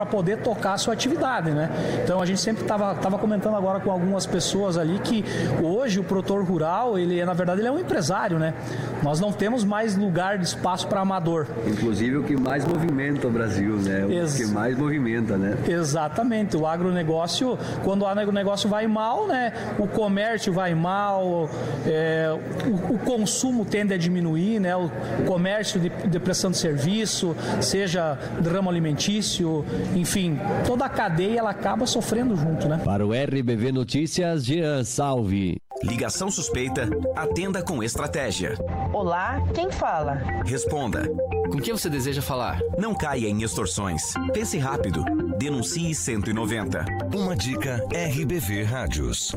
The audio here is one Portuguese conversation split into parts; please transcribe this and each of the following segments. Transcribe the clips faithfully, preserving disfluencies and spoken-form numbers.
para poder tocar a sua atividade, né? Então a gente sempre estava tava comentando agora com algumas pessoas ali que hoje o produtor rural, ele na verdade ele é um empresário, né? Nós não temos mais lugar de espaço para amador. Inclusive o que mais movimenta o Brasil, né? O Ex- que mais movimenta, né? Exatamente. O agronegócio, quando o agronegócio vai mal, né? O comércio vai mal, é, o, o consumo tende a diminuir, né? O comércio de, de prestação de serviço, seja de ramo alimentício, enfim, toda a cadeia ela acaba sofrendo junto, né? Para o R B V Notícias, Jean Salve. Ligação suspeita, atenda com estratégia. Olá, quem fala? Responda. Com quem você deseja falar? Não caia em extorsões. Pense rápido. Denuncie cento e noventa. Uma dica R B V Rádios.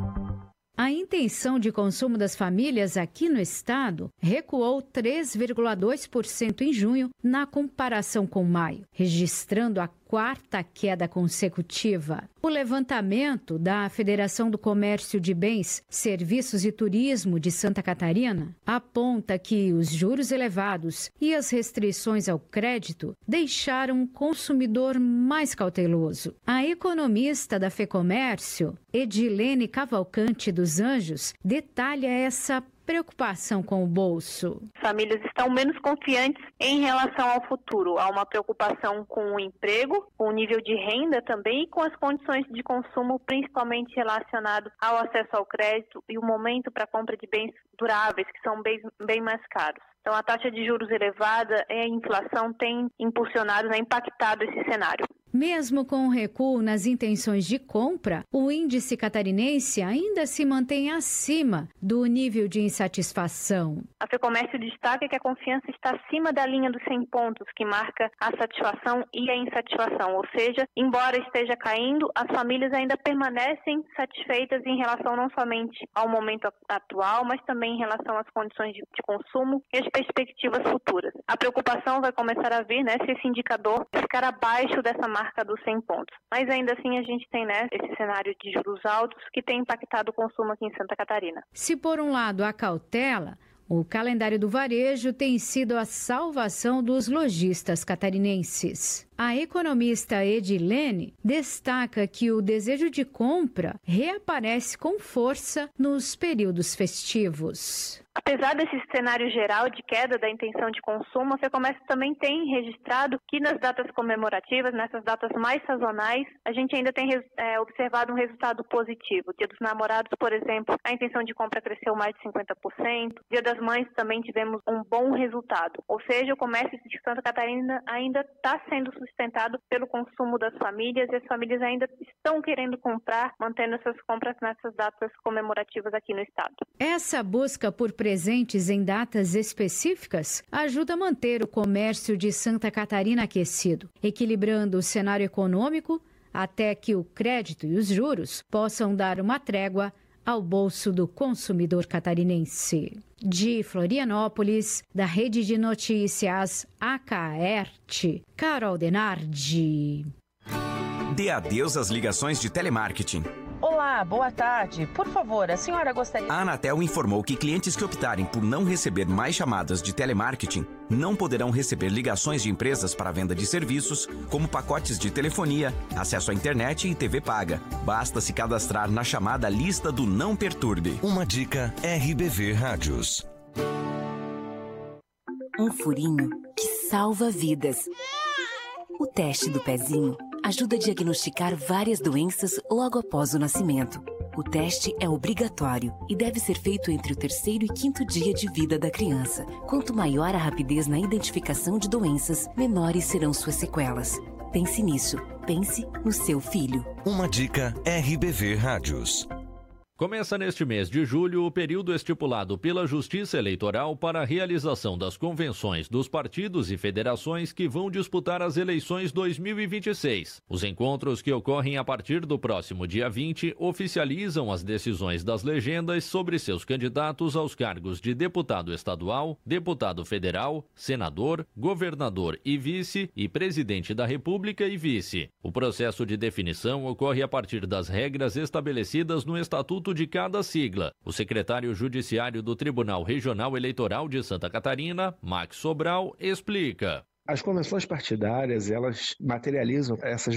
A intenção de consumo das famílias aqui no estado recuou três vírgula dois por cento em junho na comparação com maio, registrando a quarta queda consecutiva. O levantamento da Federação do Comércio de Bens, Serviços e Turismo de Santa Catarina aponta que os juros elevados e as restrições ao crédito deixaram o consumidor mais cauteloso. A economista da FEComércio, Edilene Cavalcante dos Anjos, detalha essa preocupação com o bolso. Famílias estão menos confiantes em relação ao futuro. Há uma preocupação com o emprego, com o nível de renda também e com as condições de consumo, principalmente relacionado ao acesso ao crédito e o momento para a compra de bens duráveis, que são bem, bem mais caros. Então, a taxa de juros elevada e a inflação têm impulsionado, né, impactado esse cenário. Mesmo com o recuo nas intenções de compra, o índice catarinense ainda se mantém acima do nível de insatisfação. A FEComércio destaca que a confiança está acima da linha dos cem pontos, que marca a satisfação e a insatisfação. Ou seja, embora esteja caindo, as famílias ainda permanecem satisfeitas em relação não somente ao momento atual, mas também em relação às condições de, de consumo e as perspectivas futuras. A preocupação vai começar a vir, né, se esse indicador ficar abaixo dessa marca marca dos cem pontos. Mas ainda assim a gente tem, né, esse cenário de juros altos que tem impactado o consumo aqui em Santa Catarina. Se por um lado há cautela, o calendário do varejo tem sido a salvação dos lojistas catarinenses. A economista Edilene destaca que o desejo de compra reaparece com força nos períodos festivos. Apesar desse cenário geral de queda da intenção de consumo, a FEComércio também tem registrado que nas datas comemorativas, nessas datas mais sazonais, a gente ainda tem é, observado um resultado positivo. Dia dos Namorados, por exemplo, a intenção de compra cresceu mais de cinquenta por cento. Dia das Mães também tivemos um bom resultado. Ou seja, o comércio de Santa Catarina ainda está sendo sustentado pelo consumo das famílias e as famílias ainda estão querendo comprar, mantendo essas compras nessas datas comemorativas aqui no estado. Essa busca por presentes em datas específicas ajuda a manter o comércio de Santa Catarina aquecido, equilibrando o cenário econômico até que o crédito e os juros possam dar uma trégua ao bolso do consumidor catarinense. De Florianópolis, da Rede de Notícias A K R T, Carol Denardi. Dê adeus às ligações de telemarketing. Olá, boa tarde. Por favor, a senhora gostaria... A Anatel informou que clientes que optarem por não receber mais chamadas de telemarketing não poderão receber ligações de empresas para venda de serviços, como pacotes de telefonia, acesso à internet e T V paga. Basta se cadastrar na chamada lista do Não Perturbe. Uma dica R B V Rádios. Um furinho que salva vidas. O teste do pezinho ajuda a diagnosticar várias doenças logo após o nascimento. O teste é obrigatório e deve ser feito entre o terceiro e quinto dia de vida da criança. Quanto maior a rapidez na identificação de doenças, menores serão suas sequelas. Pense nisso. Pense no seu filho. Uma dica R B V Rádios. Começa neste mês de julho o período estipulado pela Justiça Eleitoral para a realização das convenções dos partidos e federações que vão disputar as eleições dois mil e vinte e seis. Os encontros que ocorrem a partir do próximo dia vinte oficializam as decisões das legendas sobre seus candidatos aos cargos de deputado estadual, deputado federal, senador, governador e vice e presidente da República e vice. O processo de definição ocorre a partir das regras estabelecidas no Estatuto de cada sigla. O secretário judiciário do Tribunal Regional Eleitoral de Santa Catarina, Max Sobral, explica. As convenções partidárias, elas materializam essas